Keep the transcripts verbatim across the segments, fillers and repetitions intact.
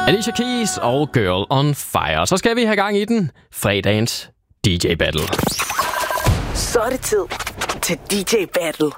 Alicia Keys og Girl on Fire. Så skal vi have gang i den. Fredagens D J Battle. Så er det tid til D J Battle.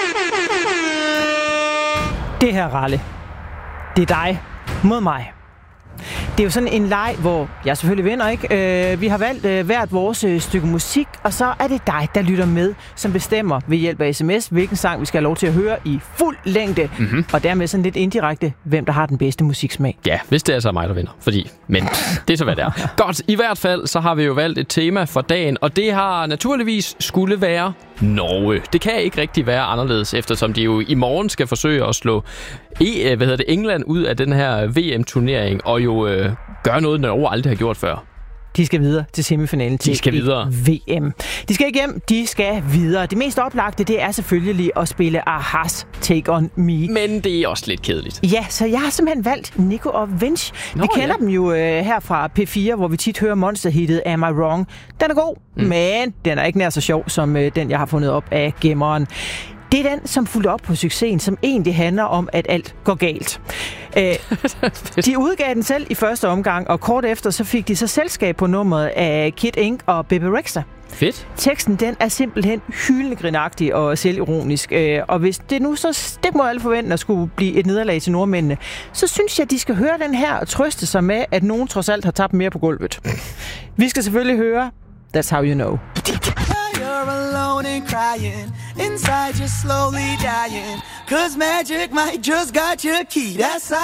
Det her, Ralle, det er dig mod mig. Det er jo sådan en leg, hvor jeg selvfølgelig vinder, ikke? Øh, vi har valgt øh, hvert vores øh, stykke musik, og så er det dig, der lytter med, som bestemmer ved hjælp af sms, hvilken sang vi skal have lov til at høre i fuld længde. Mm-hmm. Og dermed sådan lidt indirekte, hvem der har den bedste musiksmag. Ja, hvis det er så mig, der vinder. Fordi, men det er så, hvad det er. Godt, i hvert fald, så har vi jo valgt et tema for dagen, og det har naturligvis skulle være Norge. Det kan ikke rigtig være anderledes, eftersom de jo i morgen skal forsøge at slå e, hvad hedder det, England ud af den her V M-turnering, og jo øh, gøre noget, Norge aldrig har gjort før. De skal videre til semifinalen til de skal videre. V M. De skal ikke hjem, de skal videre. Det mest oplagte, det er selvfølgelig at spille Ahas Take On Me. Men det er også lidt kedeligt. Ja, så jeg har simpelthen valgt Nico og Vinch. Nå, vi kender ja. dem jo øh, her fra P fire, hvor vi tit hører monsterhittet Am I Wrong. Den er god, mm. men den er ikke nær så sjov som øh, den, jeg har fundet op af gemmeren. Det er den, som fulgte op på succesen, som egentlig handler om, at alt går galt. Øh, de udgav den selv i første omgang, og kort efter så fik de så selskab på nummeret af Kid Ink og Bebe Rexha. Fedt. Teksten, den er simpelthen hyldende grinagtig og selvironisk. Øh, og hvis det nu så stik mod alle forventninger skulle blive et nederlag til nordmændene, så synes jeg, de skal høre den her og trøste sig med, at nogen trods alt har tabt mere på gulvet. Vi skal selvfølgelig høre That's How You Know. You're alone and crying, inside you're slowly dying, 'cause magic might just got your key, that's how